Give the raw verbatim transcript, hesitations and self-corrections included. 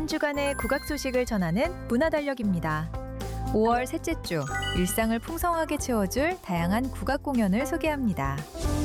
주간의 국악 소식을 전하는 문화달력입니다. 오월 셋째 주, 일상을 풍성하게 채워줄 다양한 국악 공연을 소개합니다.